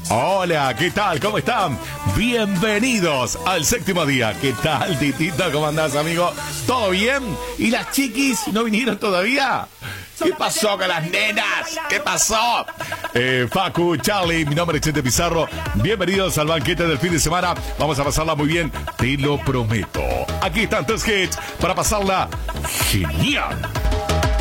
Hola, ¿qué tal? ¿Cómo están? Bienvenidos al séptimo día. ¿Qué tal, Titito? ¿Cómo andás, amigo? ¿Todo bien? ¿Y las chiquis no vinieron todavía? ¿Qué pasó con las nenas? ¿Qué pasó? Facu, Charlie, mi nombre es Chente Pizarro. Bienvenidos al banquete del fin de semana. Vamos a pasarla muy bien, te lo prometo. Aquí están tus hits para pasarla genial.